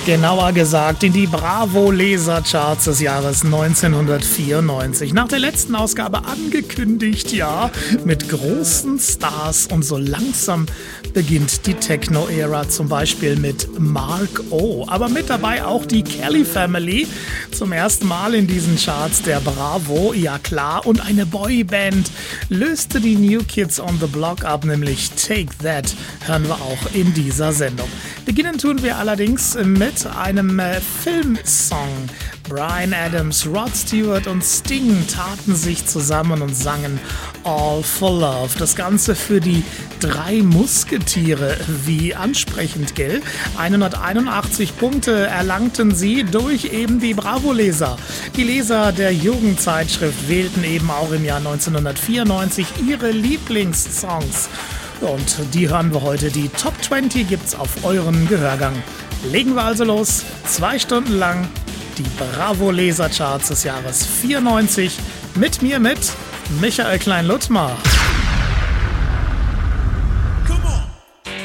Genauer gesagt in die Bravo-Lesercharts des Jahres 1994. Nach der letzten Ausgabe angekündigt, ja, mit großen Stars, und so langsam beginnt die Techno-Ära, zum Beispiel mit Mark O. Aber mit dabei auch die Kelly Family, zum ersten Mal in diesen Charts der Bravo, ja klar, und eine Boyband löste die New Kids on the Block ab, nämlich Take That, hören wir auch in dieser Sendung. Beginnen tun wir allerdings mit einem Filmsong. Bryan Adams, Rod Stewart und Sting taten sich zusammen und sangen All for Love. Das Ganze für die drei Musketiere. Wie ansprechend, gell? 181 Punkte erlangten sie durch eben die Bravo-Leser. Die Leser der Jugendzeitschrift wählten eben auch im Jahr 1994 ihre Lieblingssongs. Und die hören wir heute. Die Top 20 gibt's auf euren Gehörgang. Legen wir also los. 2 Stunden lang die Bravo-Lesercharts des Jahres 94. Mit mir, mit Michael Klein-Luttmar.